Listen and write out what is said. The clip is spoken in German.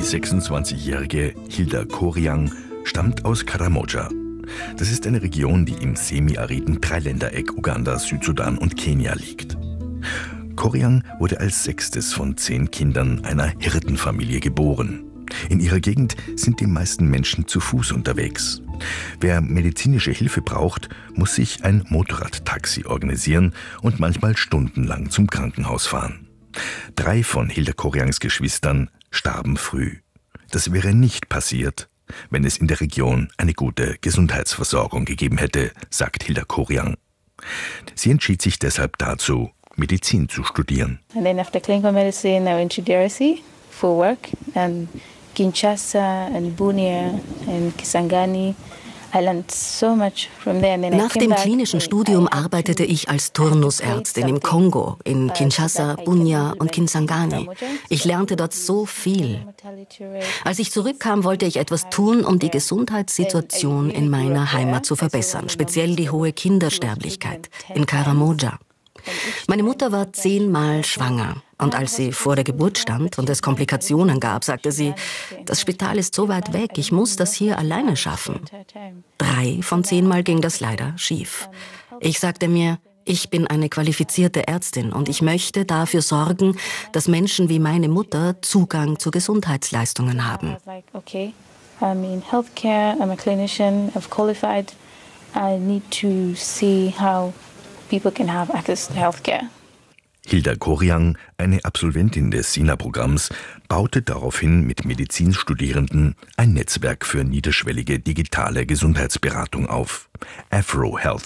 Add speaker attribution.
Speaker 1: Die 26-jährige Hilda Koryang stammt aus Karamoja. Das ist eine Region, die im semi-ariden Dreiländereck Uganda, Südsudan und Kenia liegt. Koryang wurde als 6. von 10 Kindern einer Hirtenfamilie geboren. In ihrer Gegend sind die meisten Menschen zu Fuß unterwegs. Wer medizinische Hilfe braucht, muss sich ein Motorradtaxi organisieren und manchmal stundenlang zum Krankenhaus fahren. 3 von Hilda Koryangs Geschwistern starben früh. Das wäre nicht passiert, wenn es in der Region eine gute Gesundheitsversorgung gegeben hätte, sagt Hilda Koryang. Sie entschied sich deshalb dazu, Medizin zu studieren.
Speaker 2: And then after clinical medicine, I went to DRC for work and Kinshasa and Bunia and Kisangani. I learned so much from there.
Speaker 3: Nach dem klinischen Studium arbeitete ich als Turnusärztin im Kongo, in Kinshasa, Bunia und Kisangani. Ich lernte dort so viel. Als ich zurückkam, wollte ich etwas tun, um die Gesundheitssituation in meiner Heimat zu verbessern, speziell die hohe Kindersterblichkeit in Karamoja. Meine Mutter war 10-mal schwanger. Und als sie vor der Geburt stand und es Komplikationen gab, sagte sie, das Spital ist so weit weg, ich muss das hier alleine schaffen. 3 von 10-mal ging das leider schief. Ich sagte mir, ich bin eine qualifizierte Ärztin und ich möchte dafür sorgen, dass Menschen wie meine Mutter Zugang zu Gesundheitsleistungen haben.
Speaker 2: Okay, I'm in healthcare, I'm a clinician, I've qualified. I need to see how people can have access to healthcare.
Speaker 1: Hilda Koryang, eine Absolventin des SINA-Programms, baute daraufhin mit Medizinstudierenden ein Netzwerk für niederschwellige digitale Gesundheitsberatung auf. Afro Health